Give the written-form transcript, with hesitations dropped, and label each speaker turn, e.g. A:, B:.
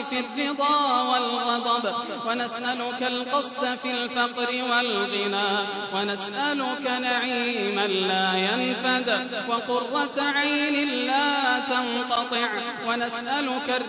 A: في الرضا والغضب، ونسألك القصد في الفقر والغنى، ونسألك نعيما لا ينفد وقرة عين لا تنقطع، ونسألك